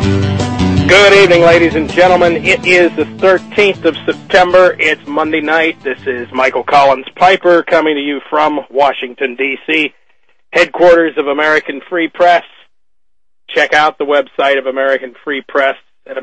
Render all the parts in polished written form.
Good evening, ladies and gentlemen. It is the 13th of September. It's Monday night. This is Michael Collins Piper coming to you from Washington, D.C., headquarters of American Free Press. Check out the website of American Free Press at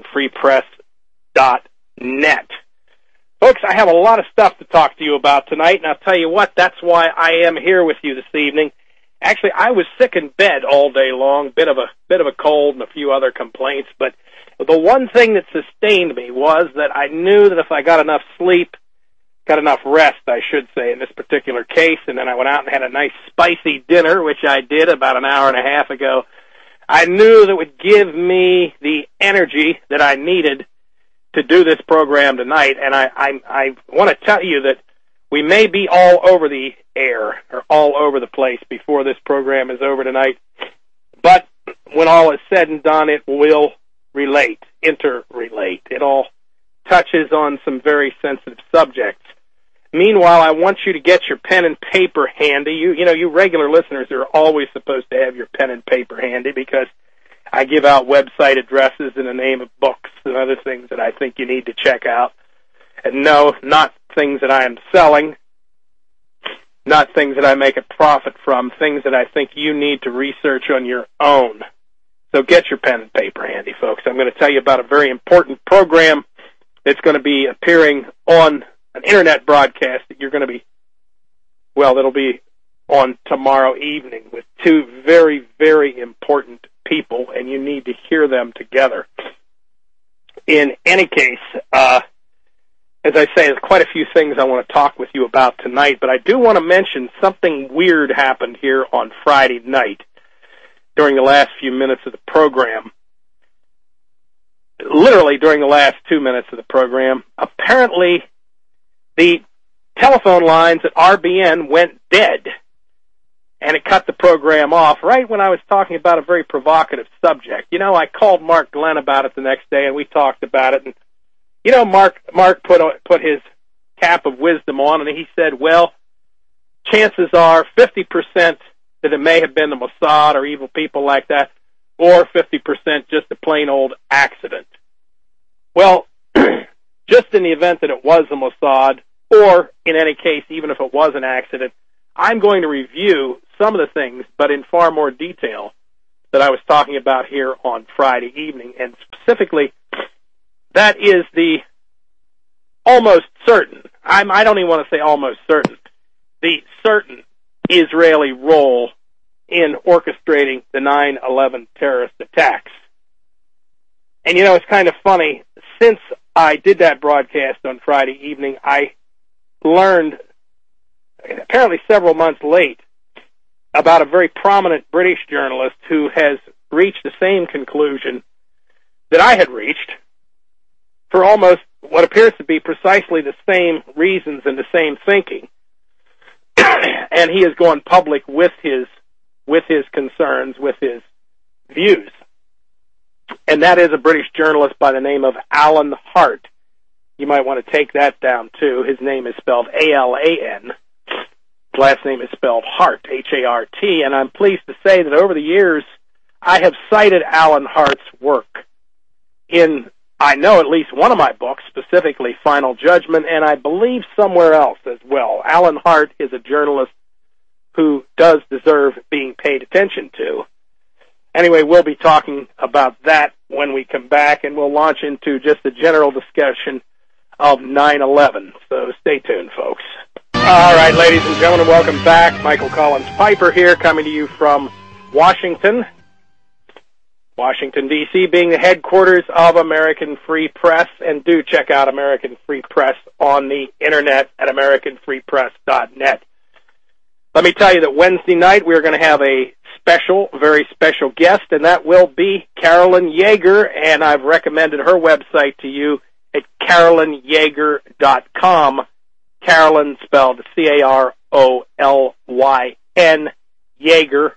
americanfreepress.net. Folks, I have a lot of stuff to talk to you about tonight, and I'll tell you what, that's why I am here with you this evening. Actually, I was sick in bed all day long, bit of a cold and a few other complaints, but the one thing that sustained me was that I knew that if I got enough sleep, got enough rest, I should say, in this particular case, and then I went out and had a nice spicy dinner, which I did about an hour and a half ago, I knew that would give me the energy that I needed to do this program tonight, and I want to tell you that we may be all over the air or all over the place before this program is over tonight, but when all is said and done, it will interrelate. It all touches on some very sensitive subjects. Meanwhile, I want you to get your pen and paper handy. You regular listeners are always supposed to have your pen and paper handy because I give out website addresses and the name of books and other things that I think you need to check out. And no, not things that I am selling, not things that I make a profit from, things that I think you need to research on your own. So get your pen and paper handy, folks. I'm going to tell you about a very important program that's going to be appearing on an internet broadcast that you're going to be, that'll be on tomorrow evening with two very, very important people, and you need to hear them together. In any case, as I say, there's quite a few things I want to talk with you about tonight, but I do want to mention something weird happened here on Friday night during the last few minutes of the program. Literally during the last 2 minutes of the program, apparently the telephone lines at RBN went dead, and it cut the program off right when I was talking about a very provocative subject. I called Mark Glenn about it the next day, and we talked about it, and Mark put his cap of wisdom on, and he said, well, chances are 50% that it may have been the Mossad or evil people like that, or 50% just a plain old accident. Well, just in the event that it was the Mossad, or in any case, even if it was an accident, I'm going to review some of the things, but in far more detail, that I was talking about here on Friday evening, and specifically, that is the almost certain, I don't even want to say almost certain, the certain Israeli role in orchestrating the 9/11 terrorist attacks. And it's kind of funny, since I did that broadcast on Friday evening, I learned, apparently several months late, about a very prominent British journalist who has reached the same conclusion that I had reached, for almost what appears to be precisely the same reasons and the same thinking. And he has gone public with his concerns, with his views. And that is a British journalist by the name of Alan Hart. You might want to take that down, too. His name is spelled A-L-A-N. His last name is spelled Hart, H-A-R-T. And I'm pleased to say that over the years, I have cited Alan Hart's work in, I know, at least one of my books, specifically Final Judgment, and I believe somewhere else as well. Alan Hart is a journalist who does deserve being paid attention to. Anyway, we'll be talking about that when we come back, and we'll launch into just a general discussion of 9/11. So stay tuned, folks. All right, ladies and gentlemen, welcome back. Michael Collins Piper here, coming to you from Washington, D.C., being the headquarters of American Free Press. And do check out American Free Press on the internet at americanfreepress.net. Let me tell you that Wednesday night we're going to have a very special guest, and that will be Carolyn Yeager, and I've recommended her website to you at carolynyeager.com. Carolyn spelled C-A-R-O-L-Y-N, Yeager,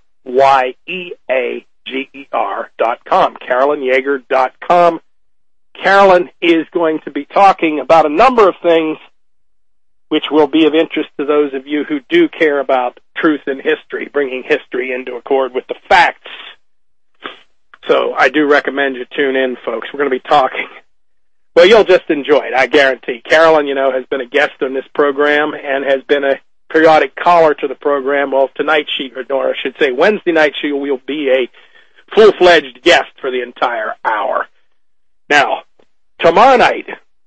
Y-E-A-G-E-R.com, carolynyeager.com. Carolyn is going to be talking about a number of things which will be of interest to those of you who do care about truth in history, bringing history into accord with the facts. So I do recommend you tune in, folks. We're going to be talking. Well, you'll just enjoy it, I guarantee. Carolyn, has been a guest on this program and has been a periodic caller to the program. Well, tonight or I should say Wednesday night, she will be a full-fledged guest for the entire hour. Now, tomorrow night,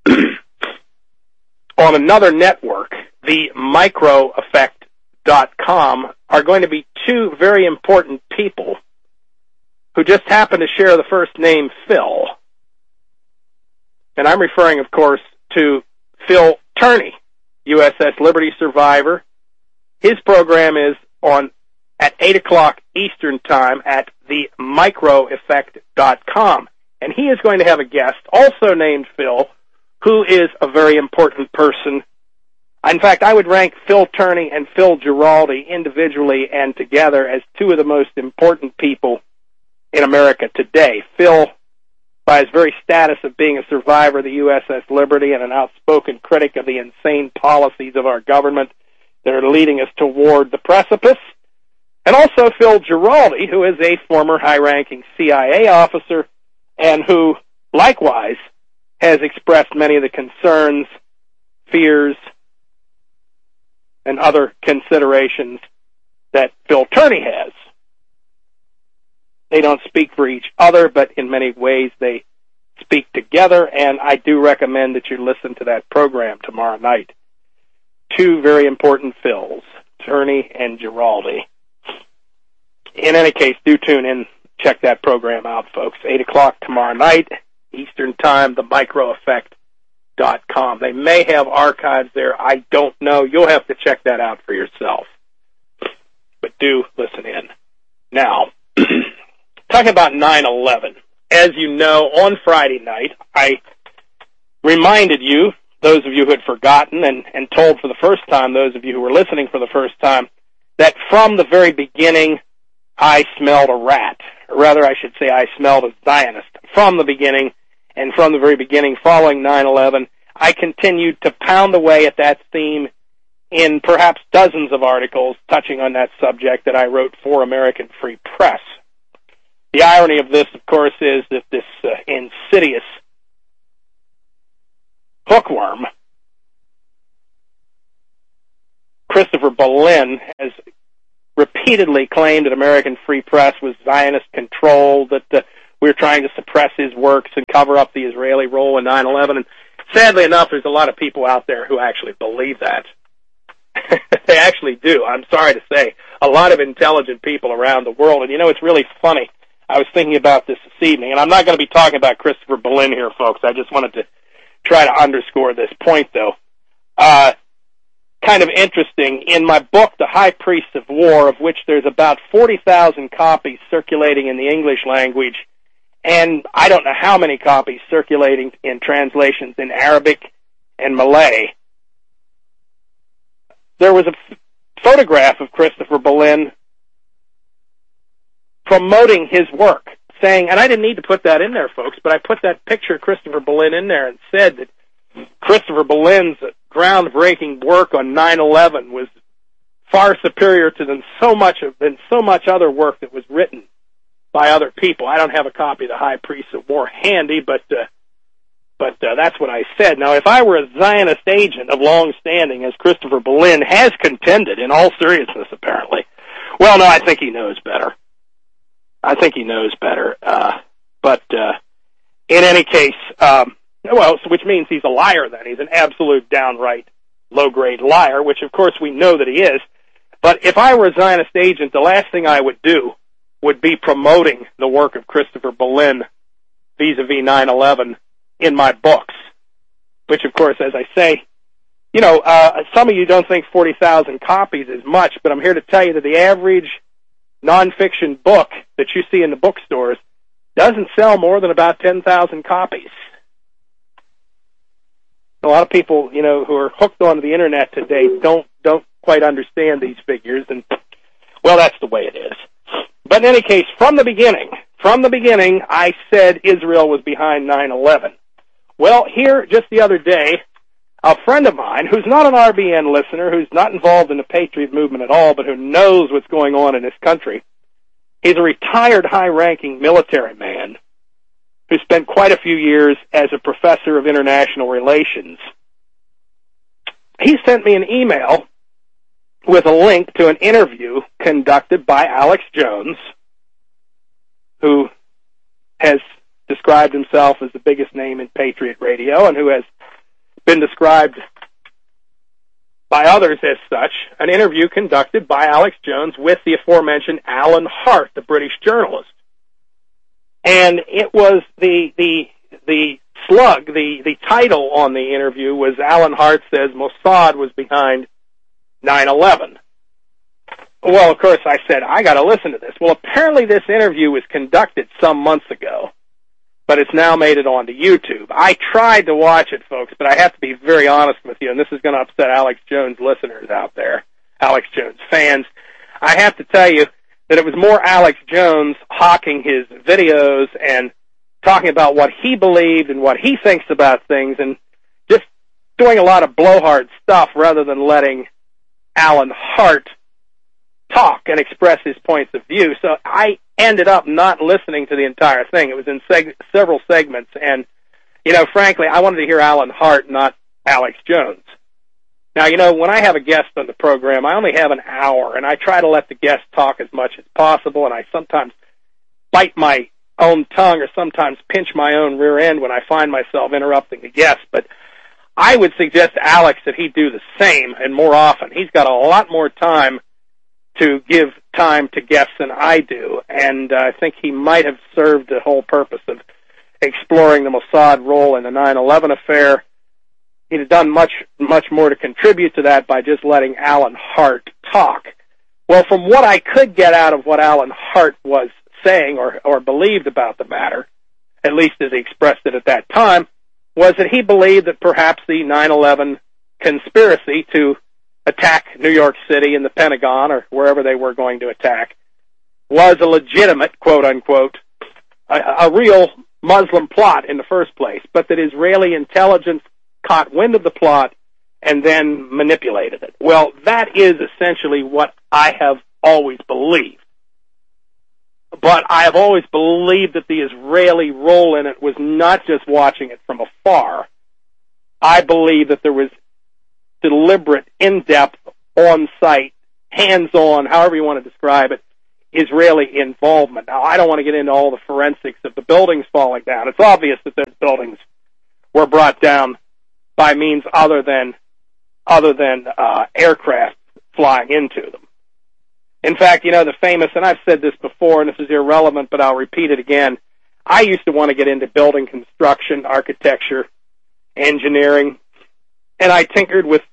on another network, the microeffect.com, are going to be two very important people who just happen to share the first name Phil. And I'm referring, of course, to Phil Turney, USS Liberty survivor. His program is on at 8 o'clock Eastern Time at themicroeffect.com. And he is going to have a guest, also named Phil, who is a very important person. In fact, I would rank Phil Turney and Phil Giraldi individually and together as two of the most important people in America today. Phil, by his very status of being a survivor of the USS Liberty and an outspoken critic of the insane policies of our government that are leading us toward the precipice. And also Phil Giraldi, who is a former high-ranking CIA officer and who, likewise, has expressed many of the concerns, fears, and other considerations that Phil Turney has. They don't speak for each other, but in many ways they speak together, and I do recommend that you listen to that program tomorrow night. Two very important Phils, Turney and Giraldi. In any case, do tune in, check that program out, folks. 8 o'clock tomorrow night, Eastern Time, themicroeffect.com. They may have archives there. I don't know. You'll have to check that out for yourself. But do listen in. Now, talking about 9/11. As you know, on Friday night, I reminded you, those of you who had forgotten, and told for the first time, those of you who were listening for the first time, that from the very beginning, I smelled a rat. Or rather, I should say I smelled a Zionist. From the beginning, and from the very beginning following 9/11, I continued to pound away at that theme in perhaps dozens of articles touching on that subject that I wrote for American Free Press. The irony of this, of course, is that this insidious hookworm, Christopher Berlin, has repeatedly claimed that American Free Press was Zionist-controlled, that we were trying to suppress his works and cover up the Israeli role in 9/11. And sadly enough, there's a lot of people out there who actually believe that. They actually do. I'm sorry to say. A lot of intelligent people around the world. And, it's really funny. I was thinking about this evening, and I'm not going to be talking about Christopher Berlin here, folks. I just wanted to try to underscore this point, though. Kind of interesting. In my book, The High Priests of War, of which there's about 40,000 copies circulating in the English language, and I don't know how many copies circulating in translations in Arabic and Malay, there was a photograph of Christopher Berlin promoting his work, saying, and I didn't need to put that in there, folks, but I put that picture of Christopher Berlin in there and said that Christopher Berlin's groundbreaking work on 9/11 was far superior to so much other work that was written by other people. I don't have a copy of The High Priests of War handy, but that's what I said. Now, if I were a Zionist agent of long standing, as Christopher Berlin has contended in all seriousness, apparently, well, no, I think he knows better. But in any case, which means he's a liar then. He's an absolute downright low-grade liar, which of course we know that he is. But if I were a Zionist agent, the last thing I would do would be promoting the work of Christopher Berlin vis-a-vis 9/11 in my books, which of course, as I say, some of you don't think 40,000 copies is much, but I'm here to tell you that the average nonfiction book that you see in the bookstores doesn't sell more than about 10,000 copies. A lot of people, who are hooked onto the internet today don't quite understand these figures, and, well, that's the way it is. But in any case, from the beginning, I said Israel was behind 9/11. Well, here, just the other day, a friend of mine, who's not an RBN listener, who's not involved in the Patriot movement at all, but who knows what's going on in this country, He's a retired high-ranking military man who spent quite a few years as a professor of international relations. He sent me an email with a link to an interview conducted by Alex Jones, who has described himself as the biggest name in Patriot Radio and who has been described by others as such, an interview conducted by Alex Jones with the aforementioned Alan Hart, the British journalist. And it was the slug, the title on the interview was Alan Hart says Mossad was behind 9/11. Well, of course, I said, I got to listen to this. Well, apparently this interview was conducted some months ago, but it's now made it onto YouTube. I tried to watch it, folks, but I have to be very honest with you, and this is going to upset Alex Jones listeners out there, Alex Jones fans. I have to tell you that it was more Alex Jones hawking his videos and talking about what he believed and what he thinks about things and just doing a lot of blowhard stuff rather than letting Alan Hart talk and express his points of view. So I ended up not listening to the entire thing. It was in several segments, and, frankly, I wanted to hear Alan Hart, not Alex Jones. Now, when I have a guest on the program, I only have an hour, and I try to let the guest talk as much as possible, and I sometimes bite my own tongue or sometimes pinch my own rear end when I find myself interrupting the guest. But I would suggest to Alex that he do the same and more often. He's got a lot more time to give time to guests than I do, and I think he might have served the whole purpose of exploring the Mossad role in the 9/11 affair. He'd have done much more to contribute to that by just letting Alan Hart talk. Well, from what I could get out of what Alan Hart was saying or believed about the matter, at least as he expressed it at that time, was that he believed that perhaps the 9/11 conspiracy to attack New York City and the Pentagon or wherever they were going to attack was a legitimate, quote-unquote, a real Muslim plot in the first place, but that Israeli intelligence caught wind of the plot and then manipulated it. Well, that is essentially what I have always believed. But I have always believed that the Israeli role in it was not just watching it from afar. I believe that there was deliberate, in-depth, on-site, hands-on, however you want to describe it, Israeli involvement. Now, I don't want to get into all the forensics of the buildings falling down. It's obvious that those buildings were brought down by means other than aircraft flying into them. In fact, the famous, and I've said this before, and this is irrelevant, but I'll repeat it again, I used to want to get into building construction, architecture, engineering, and I tinkered with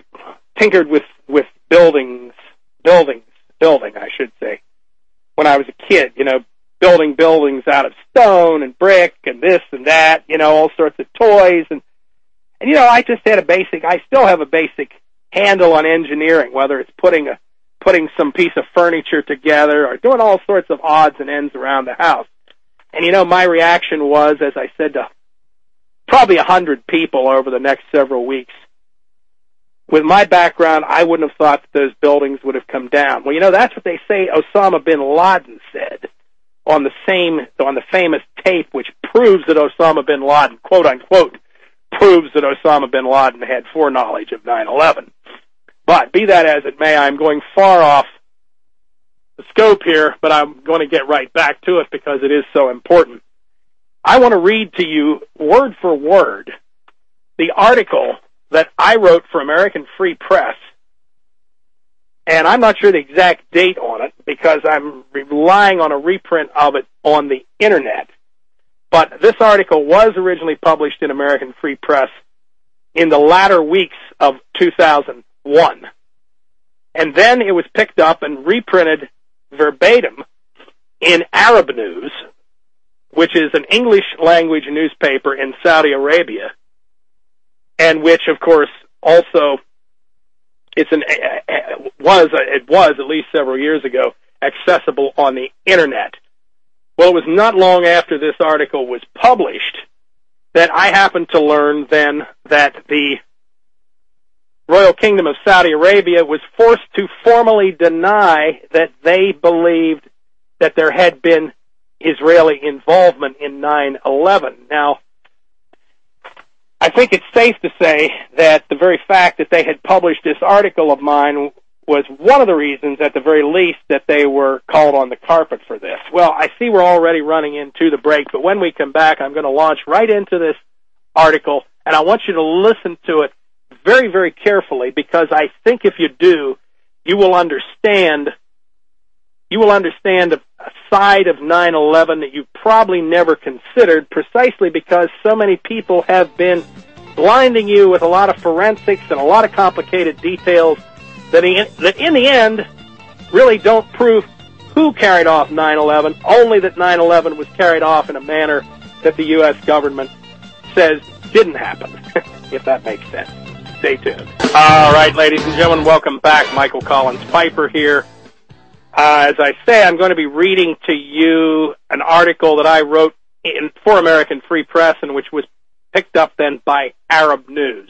building, I should say, when I was a kid, building buildings out of stone and brick and this and that, all sorts of toys. And I just had I still have a basic handle on engineering, whether it's putting some piece of furniture together or doing all sorts of odds and ends around the house. And, my reaction was, as I said to probably 100 people over the next several weeks, with my background, I wouldn't have thought that those buildings would have come down. Well, that's what they say Osama bin Laden said on the famous tape, which proves that Osama bin Laden, quote unquote, proves that Osama bin Laden had foreknowledge of 9/11. But be that as it may, I'm going far off the scope here, but I'm going to get right back to it because it is so important. I want to read to you, word for word, the article that I wrote for American Free Press, and I'm not sure the exact date on it because I'm relying on a reprint of it on the Internet. But this article was originally published in American Free Press in the latter weeks of 2001. And then it was picked up and reprinted verbatim in Arab News, which is an English-language newspaper in Saudi Arabia, and which, of course, also it was at least several years ago accessible on the Internet. Well, it was not long after this article was published that I happened to learn then that the Royal Kingdom of Saudi Arabia was forced to formally deny that they believed that there had been Israeli involvement in 9/11. Now, I think it's safe to say that the very fact that they had published this article of mine was one of the reasons, at the very least, that they were called on the carpet for this. Well, I see we're already running into the break, but when we come back, I'm going to launch right into this article, and I want you to listen to it very, very carefully, because I think if you do, you will understand a side of 9/11 that you probably never considered, precisely because so many people have been blinding you with a lot of forensics and a lot of complicated details that in the end really don't prove who carried off 9/11, only that 9/11 was carried off in a manner that the U.S. government says didn't happen, if that makes sense. Stay tuned. All right, ladies and gentlemen, welcome back. Michael Collins Piper here. As I say, I'm going to be reading to you an article that I wrote for American Free Press, and which was picked up then by Arab News.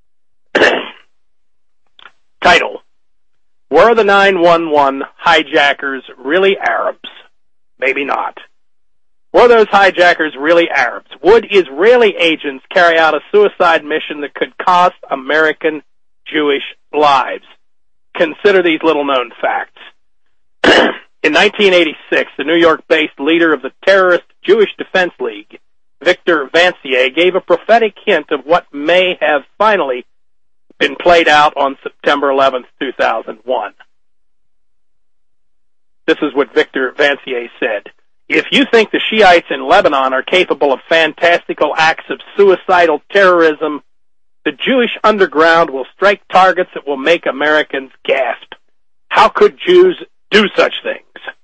Title: Were the 9/11 hijackers really Arabs? Maybe not. Were those hijackers really Arabs? Would Israeli agents carry out a suicide mission that could cost American Jewish lives? Consider these little-known facts. In 1986, the New York-based leader of the terrorist Jewish Defense League, Victor Vancier, gave a prophetic hint of what may have finally been played out on September 11th, 2001. This is what Victor Vancier said. If you think the Shiites in Lebanon are capable of fantastical acts of suicidal terrorism, the Jewish underground will strike targets that will make Americans gasp. How could Jews do such things?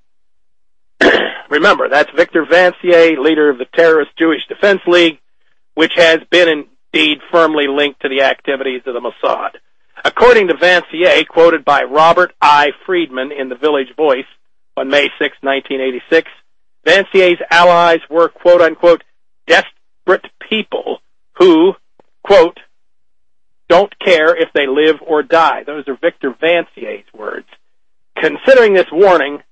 Remember, that's Victor Vancier, leader of the terrorist Jewish Defense League, which has been indeed firmly linked to the activities of the Mossad. According to Vancier, quoted by Robert I. Friedman in the Village Voice on May 6, 1986, Vancier's allies were, quote-unquote, desperate people who, quote, don't care if they live or die. Those are Victor Vancier's words. Considering this warning,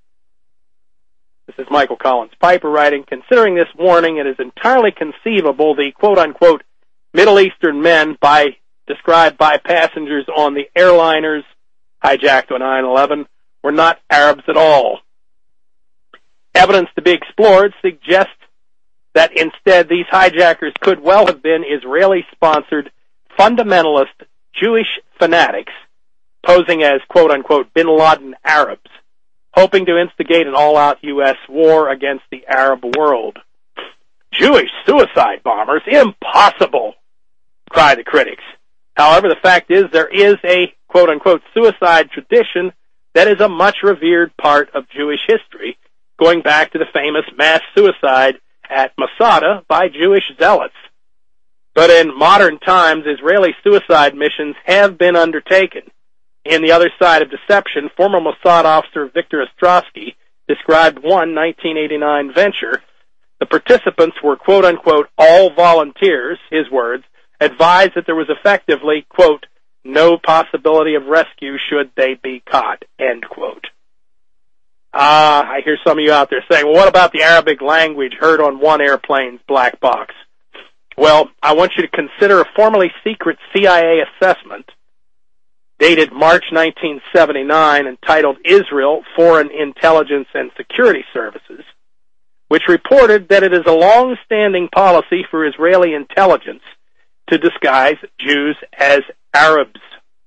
this is Michael Collins Piper writing, considering this warning, it is entirely conceivable the quote-unquote Middle Eastern men described by passengers on the airliners hijacked on 9/11 were not Arabs at all. Evidence to be explored suggests that instead these hijackers could well have been Israeli-sponsored fundamentalist Jewish fanatics posing as quote-unquote bin Laden Arabs, hoping to instigate an all-out U.S. war against the Arab world. Jewish suicide bombers? Impossible, cry the critics. However, the fact is there is a quote-unquote suicide tradition that is a much revered part of Jewish history, going back to the famous mass suicide at Masada by Jewish zealots. But in modern times, Israeli suicide missions have been undertaken. In The Other Side of Deception, former Mossad officer Victor Ostrowski described one 1989 venture. The participants were, quote-unquote, all volunteers, his words, advised that there was effectively, quote, no possibility of rescue should they be caught, end quote. I hear some of you out there saying, well, what about the Arabic language heard on one airplane's black box? Well, I want you to consider a formerly secret CIA assessment dated March 1979, entitled Israel, Foreign Intelligence and Security Services, which reported that it is a long-standing policy for Israeli intelligence to disguise Jews as Arabs.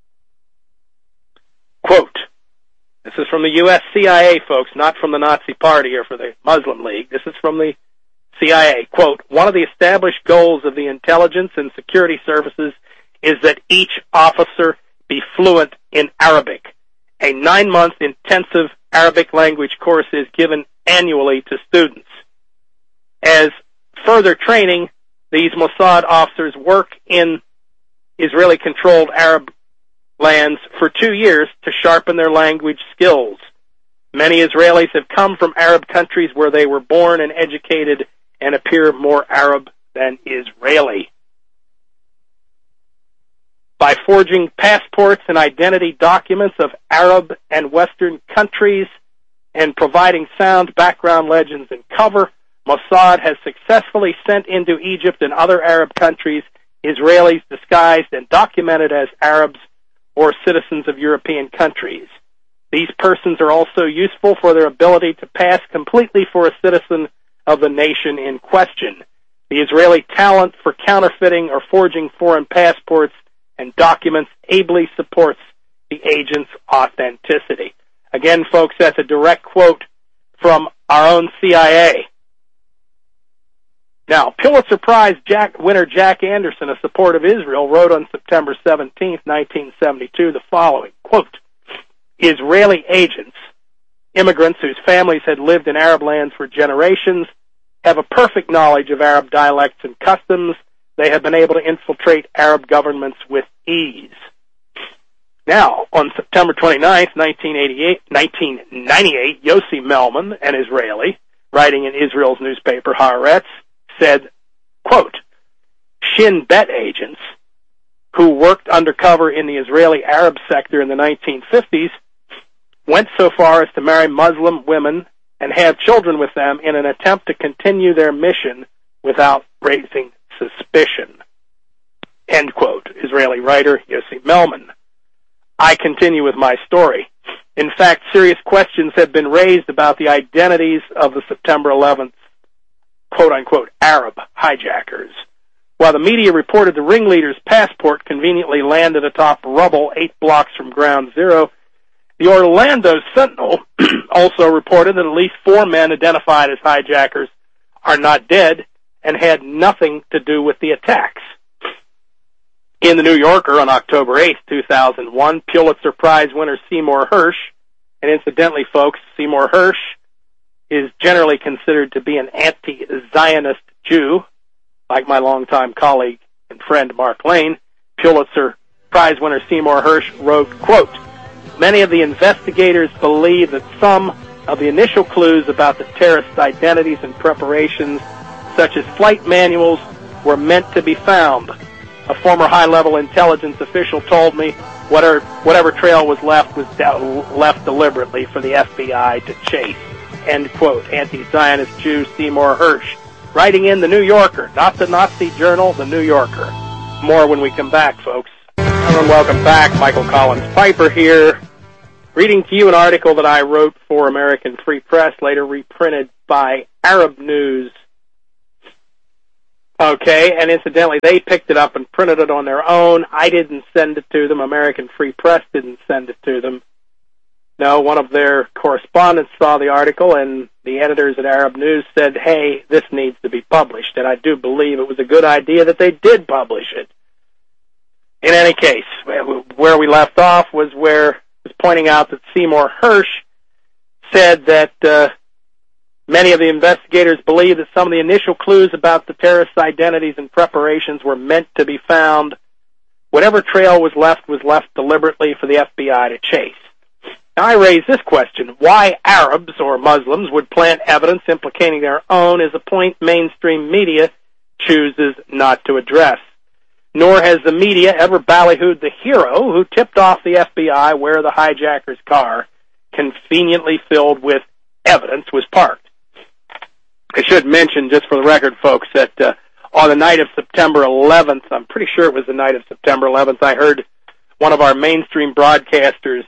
Quote, this is from the U.S. CIA, folks, not from the Nazi Party or for the Muslim League. This is from the CIA. Quote, one of the established goals of the intelligence and security services is that each officer be fluent in Arabic. A 9-month intensive Arabic language course is given annually to students. As further training, these Mossad officers work in Israeli-controlled Arab lands for 2 years to sharpen their language skills. Many Israelis have come from Arab countries where they were born and educated and appear more Arab than Israeli. By forging passports and identity documents of Arab and Western countries, and providing sound background legends and cover, Mossad has successfully sent into Egypt and other Arab countries Israelis disguised and documented as Arabs or citizens of European countries. These persons are also useful for their ability to pass completely for a citizen of the nation in question. The Israeli talent for counterfeiting or forging foreign passports and documents ably supports the agent's authenticity. Again, folks, that's a direct quote from our own CIA. Now, Pulitzer Prize winner Jack Anderson, a supporter of Israel, wrote on September 17, 1972, the following, quote, Israeli agents, immigrants whose families had lived in Arab lands for generations, have a perfect knowledge of Arab dialects and customs. They have been able to infiltrate Arab governments with ease. Now, on September 29, 1998, Yossi Melman, an Israeli, writing in Israel's newspaper Haaretz, said, quote, Shin Bet agents who worked undercover in the Israeli Arab sector in the 1950s went so far as to marry Muslim women and have children with them in an attempt to continue their mission without raising suspicion. End quote. Israeli writer Yossi Melman. I continue with my story. In fact, serious questions have been raised about the identities of the September 11th quote-unquote Arab hijackers. While the media reported the ringleader's passport conveniently landed atop rubble 8 blocks from ground zero, the Orlando Sentinel also reported that at least 4 men identified as hijackers are not dead and had nothing to do with the attacks. In the New Yorker on October 8, 2001, Pulitzer Prize winner Seymour Hersh, and incidentally, folks, Seymour Hersh is generally considered to be an anti-Zionist Jew, like my longtime colleague and friend Mark Lane. Pulitzer Prize winner Seymour Hersh wrote, quote, Many of the investigators believe that some of the initial clues about the terrorists' identities and preparations, such as flight manuals, were meant to be found. A former high-level intelligence official told me whatever trail was left deliberately for the FBI to chase. End quote. Anti-Zionist Jew Seymour Hersh, writing in the New Yorker, not the Nazi journal, the New Yorker. More when we come back, folks. Everyone, welcome back. Michael Collins Piper here, reading to you an article that I wrote for American Free Press, later reprinted by Arab News. Okay, and incidentally, they picked it up and printed it on their own. I didn't send it to them. American Free Press didn't send it to them. No, one of their correspondents saw the article, and the editors at Arab News said, hey, this needs to be published. And I do believe it was a good idea that they did publish it. In any case, where we left off was where it was pointing out that Seymour Hersh said that many of the investigators believe that some of the initial clues about the terrorists' identities and preparations were meant to be found. Whatever trail was left deliberately for the FBI to chase. Now, I raise this question. Why Arabs or Muslims would plant evidence implicating their own is a point mainstream media chooses not to address. Nor has the media ever ballyhooed the hero who tipped off the FBI where the hijacker's car, conveniently filled with evidence, was parked. I should mention, just for the record, folks, that on the night of September 11th, I'm pretty sure it was the night of September 11th, I heard one of our mainstream broadcasters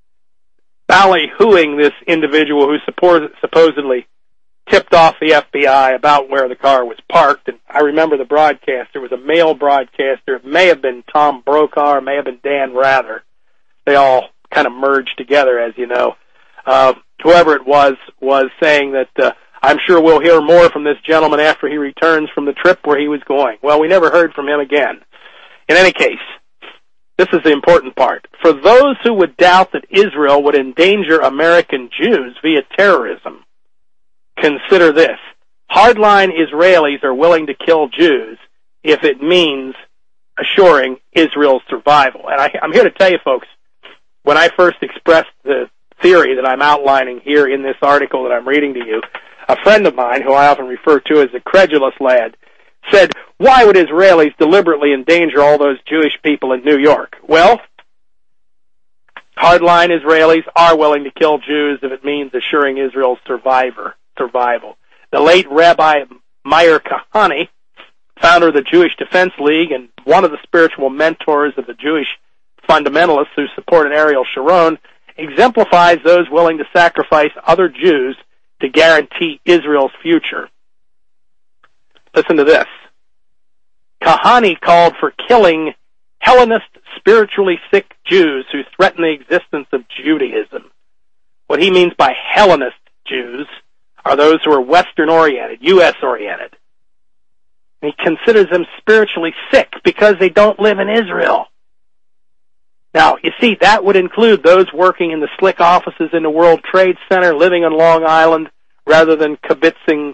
ballyhooing this individual who supposedly tipped off the FBI about where the car was parked. And I remember the broadcaster was a male broadcaster. It may have been Tom Brokaw, or may have been Dan Rather. They all kind of merged together, as you know. Whoever it was saying that I'm sure we'll hear more from this gentleman after he returns from the trip where he was going. Well, we never heard from him again. In any case, this is the important part. For those who would doubt that Israel would endanger American Jews via terrorism, consider this. Hardline Israelis are willing to kill Jews if it means assuring Israel's survival. And I'm here to tell you, folks, when I first expressed the theory that I'm outlining here in this article that I'm reading to you, a friend of mine, who I often refer to as the credulous lad, said, why would Israelis deliberately endanger all those Jewish people in New York? Well, Hardline Israelis are willing to kill Jews if it means assuring Israel's survival. The late Rabbi Meir Kahane, founder of the Jewish Defense League and one of the spiritual mentors of the Jewish fundamentalists who supported Ariel Sharon, exemplifies those willing to sacrifice other Jews to guarantee Israel's future. Listen to this. Kahane called for killing Hellenist, spiritually sick Jews who threaten the existence of Judaism. What he means by Hellenist Jews are those who are Western-oriented, U.S.-oriented. He considers them spiritually sick because they don't live in Israel. Now, you see, that would include those working in the slick offices in the World Trade Center, living on Long Island, rather than kibitzing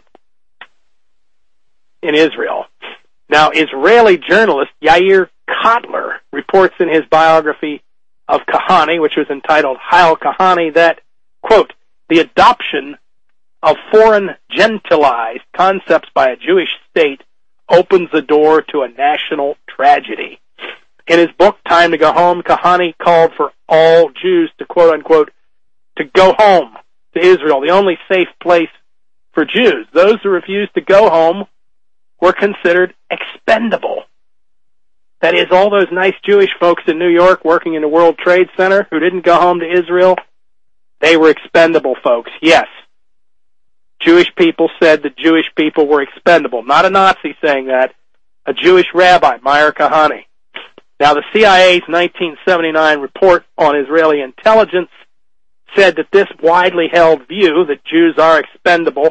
in Israel. Now, Israeli journalist Yair Kotler reports in his biography of Kahane, which was entitled Heil Kahane, that, quote, the adoption of foreign gentilized concepts by a Jewish state opens the door to a national tragedy. In his book, Time to Go Home, Kahane called for all Jews to, quote-unquote, to go home to Israel, the only safe place for Jews. Those who refused to go home were considered expendable. That is, all those nice Jewish folks in New York working in the World Trade Center who didn't go home to Israel, they were expendable folks, yes. Jewish people said that Jewish people were expendable. Not a Nazi saying that, a Jewish rabbi, Meir Kahane. Now, the CIA's 1979 report on Israeli intelligence said that this widely held view that Jews are expendable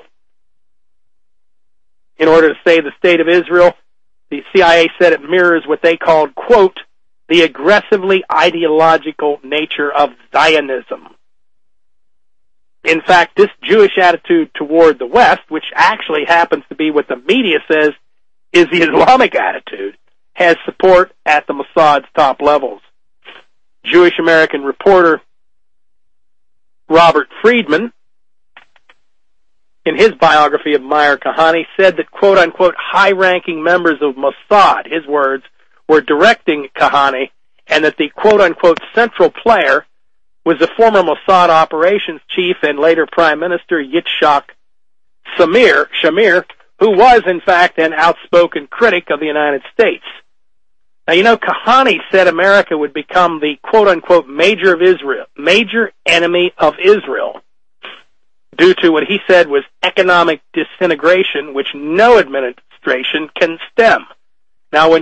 in order to save the state of Israel, the CIA said it mirrors what they called, quote, the aggressively ideological nature of Zionism. In fact, this Jewish attitude toward the West, which actually happens to be what the media says is the Islamic attitude, has support at the Mossad's top levels. Jewish-American reporter Robert Friedman, in his biography of Meir Kahane, said that, quote-unquote, high-ranking members of Mossad, his words, were directing Kahane, and that the, quote-unquote, central player was the former Mossad operations chief and later Prime Minister Yitzhak Shamir, who was, in fact, an outspoken critic of the United States. Now, you know, Kahane said America would become the, quote-unquote, major enemy of Israel, due to what he said was economic disintegration, which no administration can stem. Now, when